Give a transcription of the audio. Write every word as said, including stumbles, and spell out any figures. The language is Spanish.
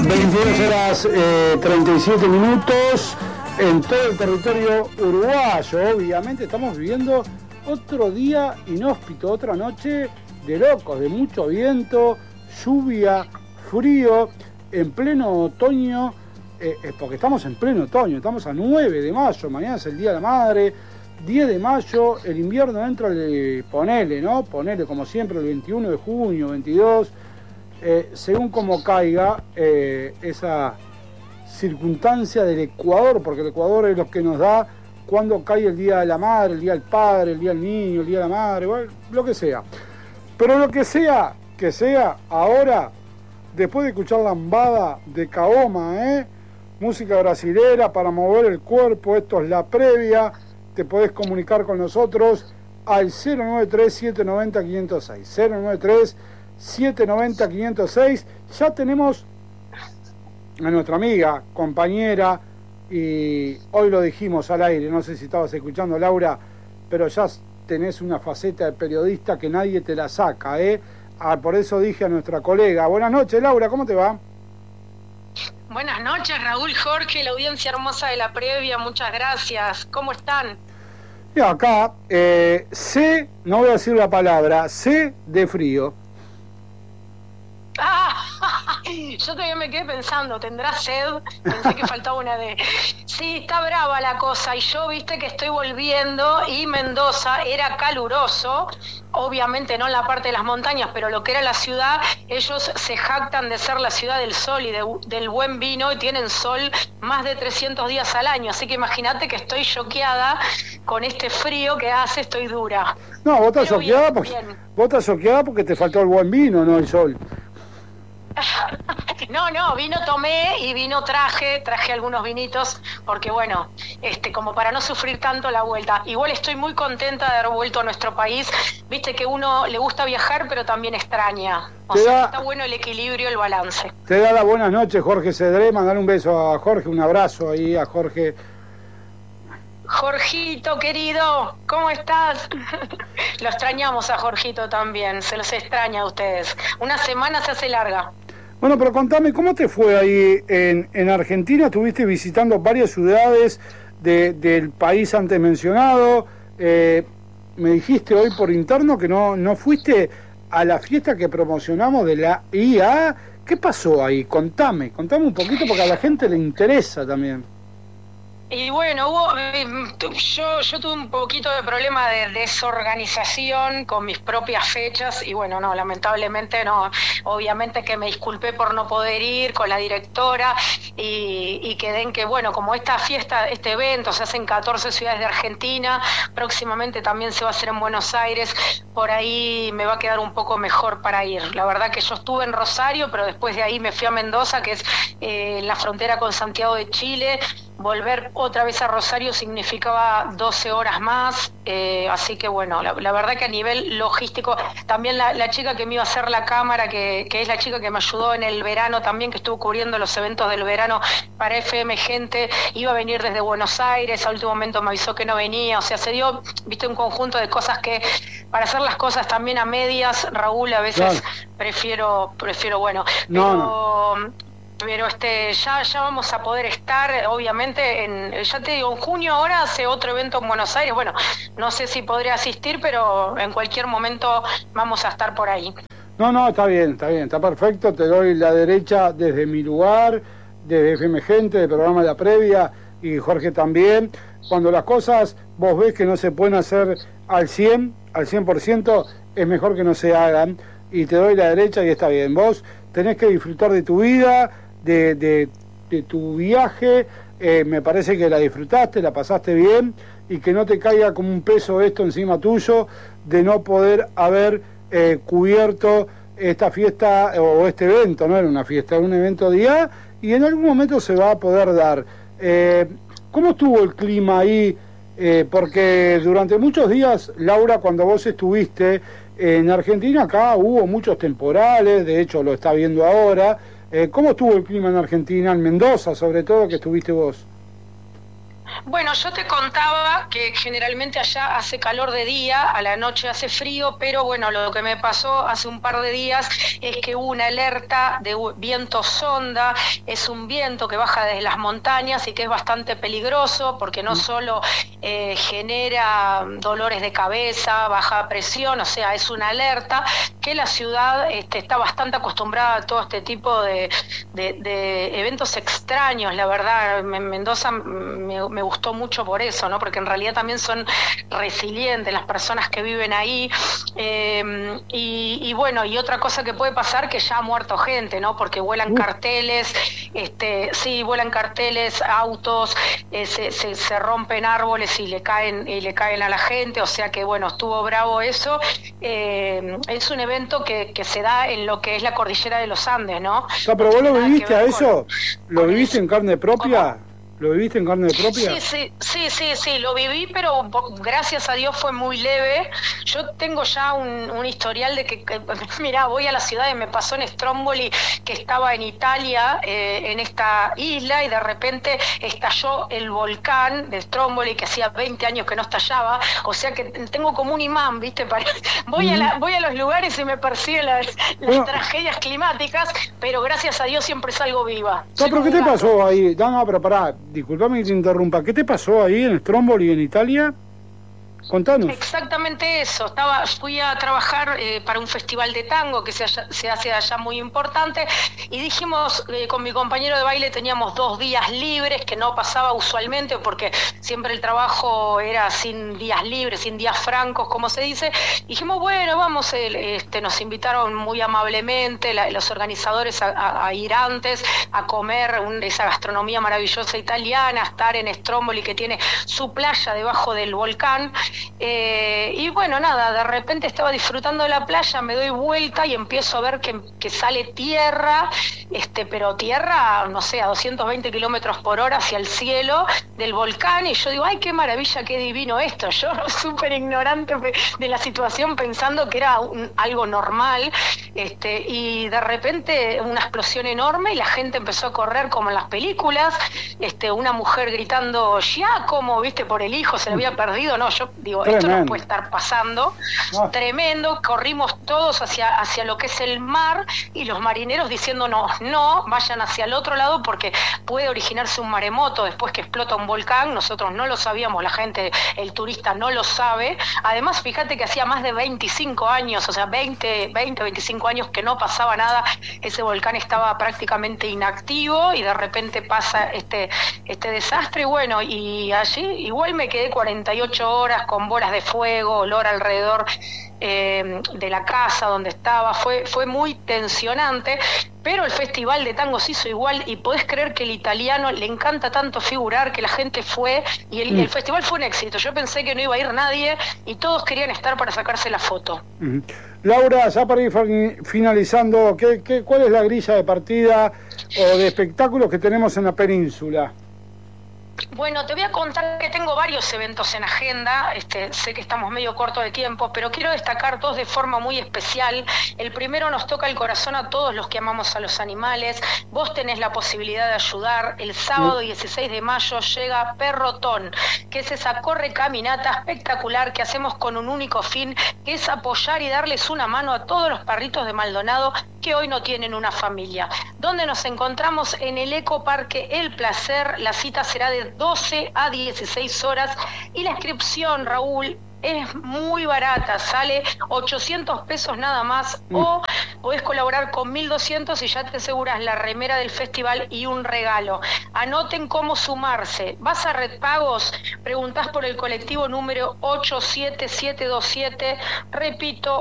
veintidós horas eh, treinta y siete minutos en todo el territorio uruguayo. Obviamente estamos viviendo otro día inhóspito, otra noche de locos, de mucho viento, lluvia, frío, en pleno otoño, eh, porque estamos en pleno otoño, estamos a nueve de mayo, mañana es el Día de la Madre, diez de mayo, el invierno entra, el, ponele, ¿no? Ponele como siempre el veintiuno de junio, veintidós, eh, según como caiga eh, esa circunstancia del Ecuador, porque el Ecuador es lo que nos da cuando cae el Día de la Madre, el Día del Padre, el Día del Niño, el Día de la Madre, bueno, lo que sea. Pero lo que sea, que sea ahora, después de escuchar lambada de Kaoma, ¿eh? Música brasilera para mover el cuerpo, esto es la previa, te podés comunicar con nosotros al cero nueve tres, siete nueve cero, cinco cero seis, cero nueve tres, siete nueve cero, cinco cero seis. Ya tenemos a nuestra amiga, compañera, y hoy lo dijimos al aire, no sé si estabas escuchando, Laura, pero ya tenés una faceta de periodista que nadie te la saca, ¿eh? Ah, por eso dije a nuestra colega, buenas noches, Laura, ¿cómo te va? Buenas noches, Raúl, Jorge, la audiencia hermosa de la previa, muchas gracias. ¿Cómo están? Y acá, eh, sé, no voy a decir la palabra, sé de frío. Ah, yo todavía me quedé pensando, ¿tendrá sed? Pensé que faltaba una D. Sí, está brava la cosa, y yo viste que estoy volviendo, y Mendoza era caluroso, obviamente no en la parte de las montañas, pero lo que era la ciudad, ellos se jactan de ser la ciudad del sol y de, del buen vino, y tienen sol más de trescientos días al año, así que imagínate que estoy choqueada con este frío que hace, estoy dura. No, vos estás choqueada porque, vos estás choqueada porque te faltó el buen vino, no el sol. No, no, vino tomé y vino traje, traje algunos vinitos, porque bueno, este, como para no sufrir tanto la vuelta. Igual estoy muy contenta de haber vuelto a nuestro país, viste que uno le gusta viajar, pero también extraña. O te sea, da, está bueno el equilibrio, el balance. Te da la buenas noches, Jorge Cedré, mandar un beso a Jorge, un abrazo ahí a Jorge. Jorgito, querido, ¿cómo estás? Lo extrañamos a Jorgito también, se los extraña a ustedes. Una semana se hace larga. Bueno, pero contame, ¿cómo te fue ahí en, en Argentina? Estuviste visitando varias ciudades de, del país antes mencionado. Eh, me dijiste hoy por interno que no, no fuiste a la fiesta que promocionamos de la I A. ¿Qué pasó ahí? Contame, contame un poquito porque a la gente le interesa también. Y bueno, hubo, yo, yo tuve un poquito de problema de desorganización con mis propias fechas y bueno, no, lamentablemente no, obviamente que me disculpé por no poder ir con la directora y, y quedé en que, bueno, como esta fiesta, este evento se hace en catorce ciudades de Argentina, próximamente también se va a hacer en Buenos Aires, por ahí me va a quedar un poco mejor para ir. La verdad que yo estuve en Rosario, pero después de ahí me fui a Mendoza, que es eh, la frontera con Santiago de Chile. Volver otra vez a Rosario significaba doce horas más, eh, así que bueno, la, la verdad que a nivel logístico, también la, la chica que me iba a hacer la cámara, que, que es la chica que me ayudó en el verano también, que estuvo cubriendo los eventos del verano para F M Gente, iba a venir desde Buenos Aires, a último momento me avisó que no venía, o sea, se dio, viste, un conjunto de cosas que, para hacer las cosas también a medias, Raúl, a veces claro. prefiero, prefiero, bueno, no, pero... no. Pero este ya ya vamos a poder estar, obviamente, en ya te digo, en junio ahora hace otro evento en Buenos Aires. Bueno, no sé si podré asistir, pero en cualquier momento vamos a estar por ahí. No, no, está bien, está bien, está perfecto. Te doy la derecha desde mi lugar, desde F M Gente, del programa de la previa, y Jorge también. Cuando las cosas vos ves que no se pueden hacer al cien, al cien por ciento, es mejor que no se hagan. Y te doy la derecha y está bien. Vos tenés que disfrutar de tu vida, De, de, de tu viaje, eh, me parece que la disfrutaste, la pasaste bien y que no te caiga como un peso esto encima tuyo de no poder haber eh, cubierto esta fiesta o este evento. No era una fiesta, era un evento de I A y en algún momento se va a poder dar. Eh, ¿Cómo estuvo el clima ahí? Eh, porque durante muchos días, Laura, cuando vos estuviste en Argentina, acá hubo muchos temporales, de hecho lo está viendo ahora. Eh, ¿Cómo estuvo el clima en Argentina, en Mendoza, sobre todo, que estuviste vos? Bueno, yo te contaba que generalmente allá hace calor de día, a la noche hace frío, pero bueno, lo que me pasó hace un par de días es que hubo una alerta de viento sonda. Es un viento que baja desde las montañas y que es bastante peligroso porque no solo eh, genera dolores de cabeza, baja presión, o sea, es una alerta que la ciudad este, está bastante acostumbrada a todo este tipo de, de, de eventos extraños, la verdad. En Mendoza me, me gustó mucho por eso, ¿no? Porque en realidad también son resilientes las personas que viven ahí. Eh, y, y bueno, y otra cosa que puede pasar, que ya ha muerto gente, ¿no? Porque vuelan carteles, este, sí, vuelan carteles, autos, eh, se, se, se rompen árboles y le caen y le caen a la gente, o sea que bueno, estuvo bravo eso. Eh, es un evento que, que se da en lo que es la cordillera de los Andes, ¿no? No, pero vos lo viviste a eso, ¿lo viviste en carne propia? ¿Lo viviste en carne propia? Sí, sí, sí, sí, sí, lo viví, pero gracias a Dios fue muy leve. Yo tengo ya un, un historial de que, que mira, voy a la ciudad y me pasó en Stromboli, que estaba en Italia, eh, en esta isla, y de repente estalló el volcán de Stromboli, que hacía veinte años que no estallaba, o sea que tengo como un imán, ¿viste? Para, voy, mm. a la, voy a los lugares y me persiguen las, las bueno. tragedias climáticas, pero gracias a Dios siempre salgo viva. No, pero ¿qué te gato. pasó ahí? No, no, pero pará. Disculpame que te interrumpa. ¿Qué te pasó ahí en Stromboli, en Italia? Contanos. Exactamente eso. Estaba, fui a trabajar eh, para un festival de tango que se, haya, se hace allá muy importante, y dijimos, eh, con mi compañero de baile teníamos dos días libres, que no pasaba usualmente porque siempre el trabajo era sin días libres, sin días francos, como se dice. Dijimos, bueno, vamos, eh, este, nos invitaron muy amablemente la, los organizadores a, a, a ir antes, a comer un, esa gastronomía maravillosa italiana, a estar en Stromboli, que tiene su playa debajo del volcán. Eh, y bueno, nada, de repente estaba disfrutando de la playa, me doy vuelta y empiezo a ver que, que sale tierra, este, pero tierra, no sé, a doscientos veinte kilómetros por hora hacia el cielo del volcán, y yo digo, ay, qué maravilla, qué divino esto. Yo súper ignorante de la situación, pensando que era un, algo normal, este, y de repente una explosión enorme y la gente empezó a correr como en las películas, este, una mujer gritando, Giacomo, viste, por el hijo, se le había perdido. No, yo digo, tremendo. Esto no puede estar pasando. No. Tremendo, corrimos todos hacia, hacia lo que es el mar, y los marineros diciéndonos, no, vayan hacia el otro lado porque puede originarse un maremoto después que explota un volcán. Nosotros no lo sabíamos, la gente, el turista no lo sabe. Además, fíjate que hacía más de veinticinco años, o sea, veinte, veinte, veinticinco años que no pasaba nada. Ese volcán estaba prácticamente inactivo y de repente pasa este, este desastre. Bueno, y allí igual me quedé cuarenta y ocho horas con bolas de fuego, olor alrededor eh, de la casa donde estaba. Fue, fue muy tensionante, pero el festival de tango se hizo igual, y podés creer que el italiano le encanta tanto figurar que la gente fue, y el, mm. el festival fue un éxito. Yo pensé que no iba a ir nadie y todos querían estar para sacarse la foto. Mm. Laura, ya para ir finalizando, ¿qué, qué, ¿cuál es la grilla de partida o de espectáculos que tenemos en la península? Bueno, te voy a contar que tengo varios eventos en agenda. Este, sé que estamos medio cortos de tiempo, pero quiero destacar dos de forma muy especial. El primero nos toca el corazón a todos los que amamos a los animales. Vos tenés la posibilidad de ayudar. El sábado dieciséis de mayo llega Perrotón, que es esa corre caminata espectacular que hacemos con un único fin, que es apoyar y darles una mano a todos los perritos de Maldonado que hoy no tienen una familia. ¿Dónde nos encontramos? En el Ecoparque El Placer. La cita será de doce a dieciséis horas, y la inscripción, Raúl, es muy barata, sale ochocientos pesos nada más, mm. o podés colaborar con mil doscientos y ya te aseguras la remera del festival y un regalo. Anoten cómo sumarse. Vas a Red Pagos, preguntás por el colectivo número ocho siete siete dos siete, repito,